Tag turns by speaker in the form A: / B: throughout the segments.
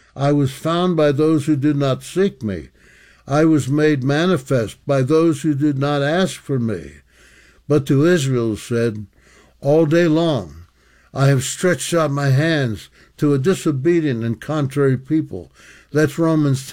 A: I was found by those who did not seek me. I was made manifest by those who did not ask for me. But to Israel said, all day long I have stretched out my hands to a disobedient and contrary people. That's Romans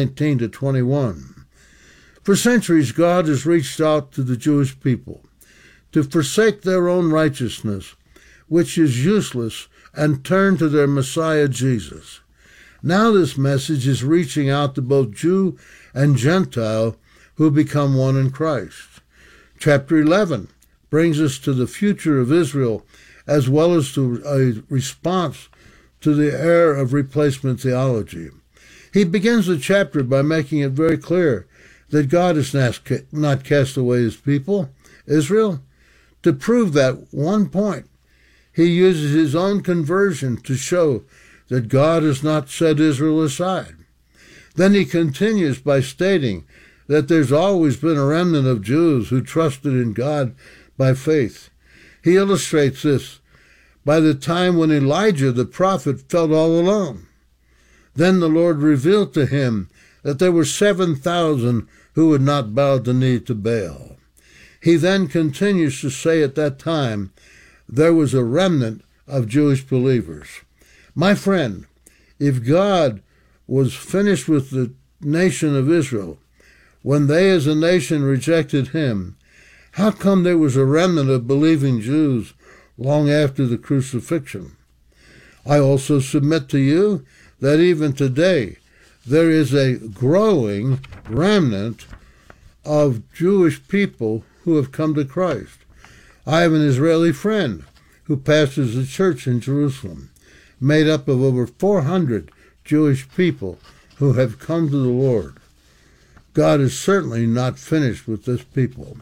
A: 10:19-21. For centuries, God has reached out to the Jewish people to forsake their own righteousness, which is useless, and turn to their Messiah Jesus. Now this message is reaching out to both Jew and Gentile who become one in Christ. Chapter 11 brings us to the future of Israel as well as to a response to the era of replacement theology. He begins the chapter by making it very clear that God has not cast away his people, Israel. To prove that one point, he uses his own conversion to show that God has not set Israel aside. Then he continues by stating that there's always been a remnant of Jews who trusted in God by faith. He illustrates this by the time when Elijah the prophet felt all alone. Then the Lord revealed to him that there were 7,000 who had not bowed the knee to Baal. He then continues to say at that time there was a remnant of Jewish believers. My friend, if God was finished with the nation of Israel when they as a nation rejected him, how come there was a remnant of believing Jews long after the crucifixion? I also submit to you that even today there is a growing remnant of Jewish people who have come to Christ. I have an Israeli friend who pastors a church in Jerusalem, made up of over 400 Jewish people who have come to the Lord. God is certainly not finished with this people.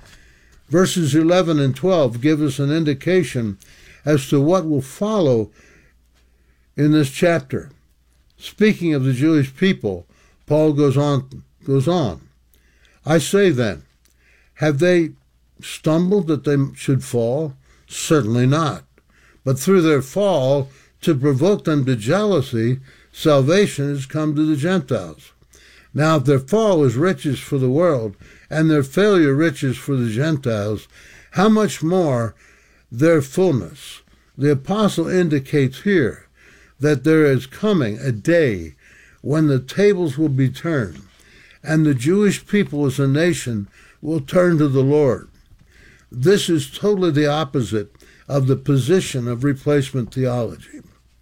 A: Verses 11 and 12 give us an indication as to what will follow in this chapter. Speaking of the Jewish people, Paul goes on. I say then, have they stumbled that they should fall? Certainly not. But through their fall, to provoke them to jealousy, salvation has come to the Gentiles. Now, if their fall is riches for the world, and their failure riches for the Gentiles, how much more their fullness? The apostle indicates here that there is coming a day when the tables will be turned, and the Jewish people as a nation will turn to the Lord. This is totally the opposite of the position of replacement theology.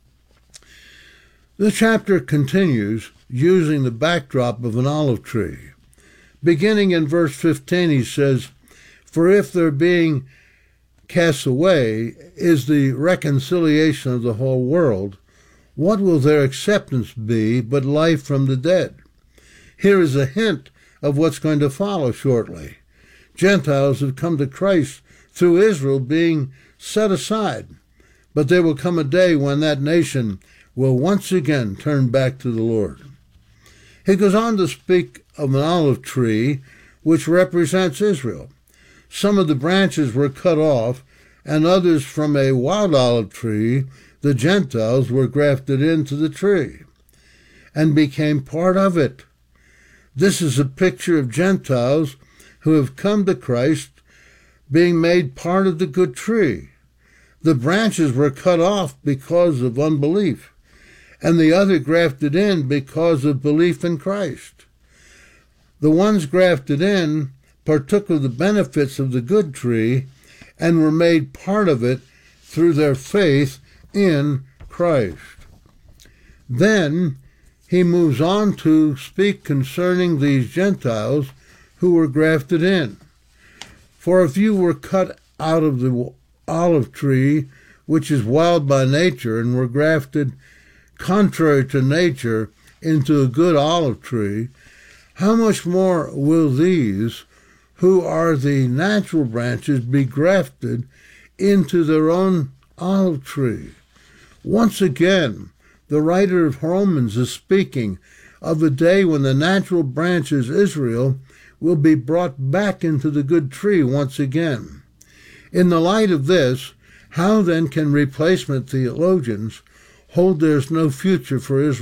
A: The chapter continues using the backdrop of an olive tree. Beginning in verse 15, he says, for if their being cast away is the reconciliation of the whole world, what will their acceptance be but life from the dead? Here is a hint of what's going to follow shortly. Gentiles have come to Christ through Israel being set aside, but there will come a day when that nation will once again turn back to the Lord. He goes on to speak of an olive tree which represents Israel. Some of the branches were cut off, and others from a wild olive tree, the Gentiles, were grafted into the tree and became part of it. This is a picture of Gentiles who have come to Christ being made part of the good tree. The branches were cut off because of unbelief, and the other grafted in because of belief in Christ. The ones grafted in partook of the benefits of the good tree and were made part of it through their faith in Christ. Then he moves on to speak concerning these Gentiles who were grafted in. For if you were cut out of the olive tree, which is wild by nature, and were grafted contrary to nature into a good olive tree, how much more will these, who are the natural branches, be grafted into their own olive tree? Once again, the writer of Romans is speaking of the day when the natural branches, Israel, will be brought back into the good tree once again. In the light of this, how then can replacement theologians hold there's no future for Israel?